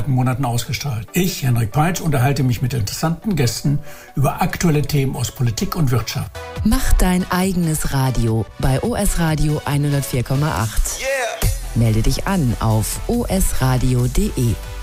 anderthalb Monaten ausgestrahlt. Ich, Henrik Peitsch, unterhalte mich mit interessanten Gästen über aktuelle Themen aus Politik und Wirtschaft. Mach dein eigenes Radio bei OS Radio 104,8. Yeah. Melde dich an auf osradio.de.